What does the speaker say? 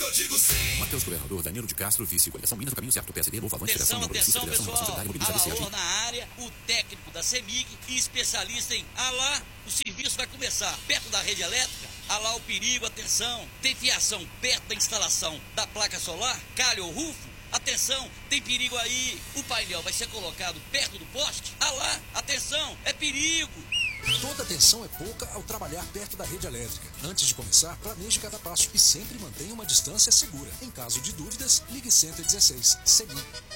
eu digo sim. Matheus Governador, Danilo de Castro, vice, coligação Minas do Caminho Certo, PSD, Novo Avante, Atenção, Federação, atenção, Federação, pessoal. Secretário, Mobilizado, Alaor na área, o técnico da CEMIG e especialista em Alá. O serviço vai começar perto da rede elétrica. Alá o perigo, atenção. Tem fiação perto da instalação da placa solar, calha ou rufo. Atenção, tem perigo aí. O painel vai ser colocado perto do poste. Alá, atenção, é perigo. Toda atenção é pouca ao trabalhar perto da rede elétrica. Antes de começar, planeje cada passo e sempre mantenha uma distância segura. Em caso de dúvidas, ligue 116. CEMIG.